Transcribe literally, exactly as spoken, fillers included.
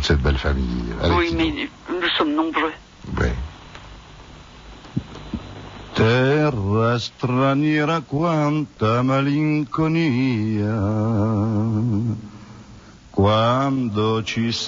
toute cette belle famille. Oui, mais nous sommes nombreux. Oui. Terra straniera quanta malinconia quando ci